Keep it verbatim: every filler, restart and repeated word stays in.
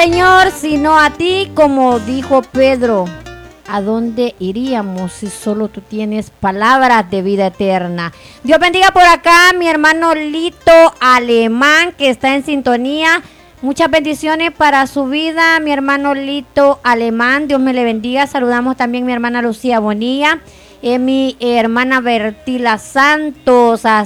Señor, sino a ti, como dijo Pedro. ¿A dónde iríamos si solo tú tienes palabras de vida eterna? Dios bendiga por acá mi hermano Lito Alemán, que está en sintonía. Muchas bendiciones para su vida, mi hermano Lito Alemán. Dios me le bendiga. Saludamos también a mi hermana Lucía Bonilla, eh, mi hermana Bertila Santos.